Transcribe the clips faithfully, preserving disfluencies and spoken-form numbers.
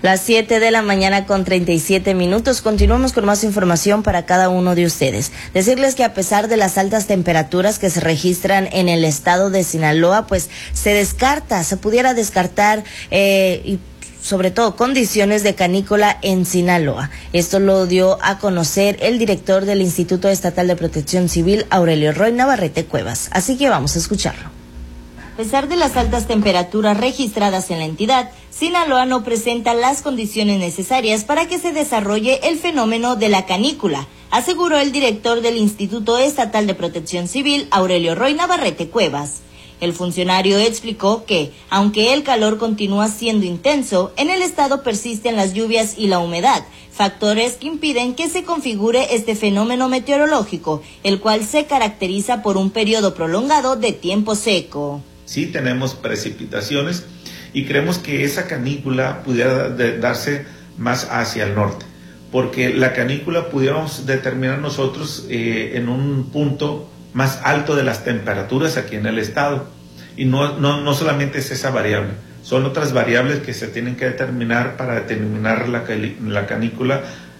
Las siete de la mañana con treinta y siete minutos. Continuamos con más información para cada uno de ustedes. Decirles que a pesar de las altas temperaturas que se registran en el estado de Sinaloa, pues se descarta, se pudiera descartar eh, y sobre todo condiciones de canícula en Sinaloa. Esto lo dio a conocer el director del Instituto Estatal de Protección Civil, Aurelio Roy Navarrete Cuevas. Así que vamos a escucharlo. A pesar de las altas temperaturas registradas en la entidad, Sinaloa no presenta las condiciones necesarias para que se desarrolle el fenómeno de la canícula, aseguró el director del Instituto Estatal de Protección Civil, Aurelio Roy Navarrete Cuevas. El funcionario explicó que, aunque el calor continúa siendo intenso, en el estado persisten las lluvias y la humedad, factores que impiden que se configure este fenómeno meteorológico, el cual se caracteriza por un periodo prolongado de tiempo seco. Sí tenemos precipitaciones y creemos que esa canícula pudiera de darse más hacia el norte, porque la canícula pudiéramos determinar nosotros eh, en un punto más alto de las temperaturas aquí en el estado, y no, no, no solamente es esa variable, son otras variables que se tienen que determinar para determinar la, la canícula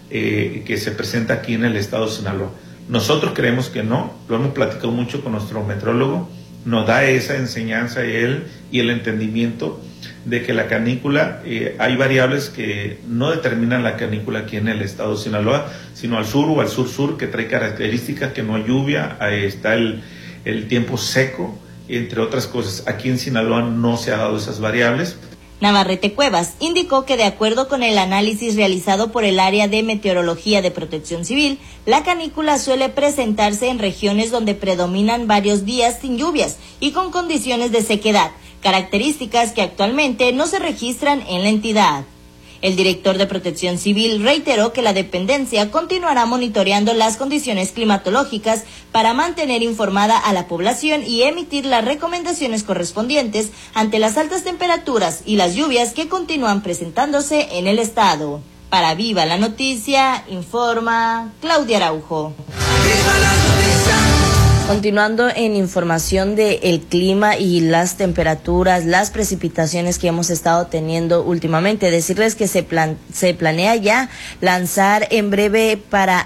eh, que se presenta aquí en el estado de Sinaloa. Nosotros creemos que no, lo hemos platicado mucho con nuestro metrólogo, nos da esa enseñanza él y el entendimiento de que la canícula, eh, hay variables que no determinan la canícula aquí en el estado de Sinaloa, sino al sur o al sur-sur, que trae características que no hay lluvia, ahí está el, el tiempo seco, entre otras cosas. Aquí en Sinaloa no se ha dado esas variables. Navarrete Cuevas indicó que de acuerdo con el análisis realizado por el área de meteorología de Protección Civil, la canícula suele presentarse en regiones donde predominan varios días sin lluvias y con condiciones de sequedad, características que actualmente no se registran en la entidad. El director de Protección Civil reiteró que la dependencia continuará monitoreando las condiciones climatológicas para mantener informada a la población y emitir las recomendaciones correspondientes ante las altas temperaturas y las lluvias que continúan presentándose en el estado. Para Viva la Noticia, informa Claudia Araujo. ¡Viva la noticia! Continuando en información del clima y las temperaturas, las precipitaciones que hemos estado teniendo últimamente, decirles que se, plan, se planea ya lanzar en breve para